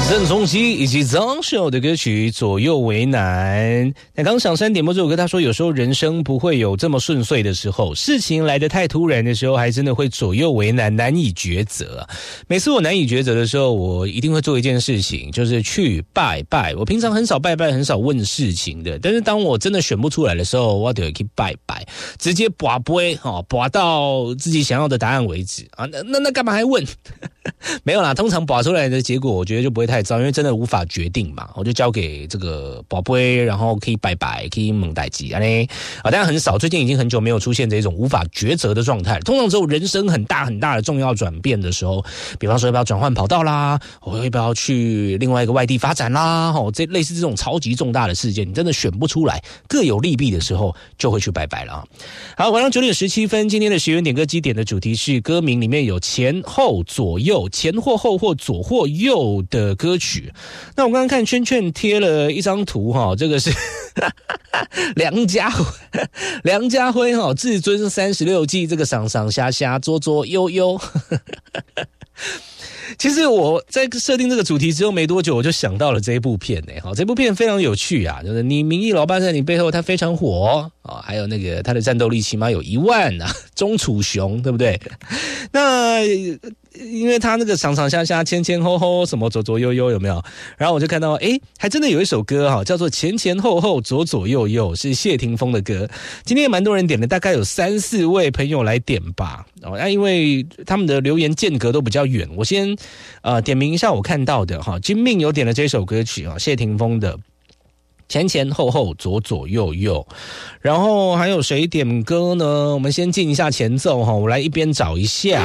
郑中基以及张学友的歌曲《左右为难》。那刚小山点播这首歌，他说有时候人生不会有这么顺遂的时候，事情来得太突然的时候，还真的会左右为难，难以抉择。每次我难以抉择的时候，我一定会做一件事情，就是去拜拜。我平常很少拜拜，很少问事情的，但是当我真的选不出来的时候，我就会去拜拜，直接拔杯拔到自己想要的答案为止啊。那干嘛还问？没有啦，通常拔出来的结果我觉得就不会太糟，因为真的无法决定嘛，我就交给这个宝贝，然后可以拜拜，可以蒙代机啊，当然很少，最近已经很久没有出现这种无法抉择的状态。通常只有人生很大很大的重要转变的时候，比方说要不要转换跑道啦，我要不要去另外一个外地发展啦，这类似这种超级重大的事件，你真的选不出来，各有利弊的时候，就会去拜拜了。好，晚上9点17分，今天的10元点歌机点的主题是歌名里面有前后左右，前或后或左或右的歌曲。那我刚刚看圈圈贴了一张图这个是梁家辉至尊36计，这个上上下下左左右右其实我在设定这个主题之后没多久，我就想到了这一部片这部片非常有趣啊，就是你民意老爸在你背后，他非常火还有那个他的战斗力起码有1万啊，钟楚雄对不对？那因为他那个上上下下前前后后什么左左右右有没有？然后我就看到还真的有一首歌叫做前前后后左左右右，是谢霆锋的歌。今天也蛮多人点的，大概有3-4位朋友来点吧。那因为他们的留言间隔都比较远，我先点名一下我看到的金命有点了这首歌曲谢霆锋的前前后后左左右右。然后还有谁点歌呢？我们先进一下前奏我来一边找一下。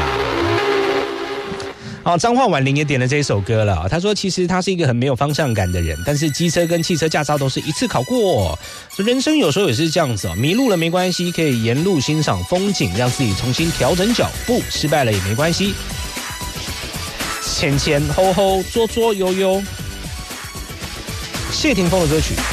彰化婉玲也点了这首歌了。他说其实他是一个很没有方向感的人，但是机车跟汽车驾照都是一次考过。人生有时候也是这样子迷路了没关系，可以沿路欣赏风景，让自己重新调整脚步，失败了也没关系。前前后后左左右右，谢霆锋的歌曲。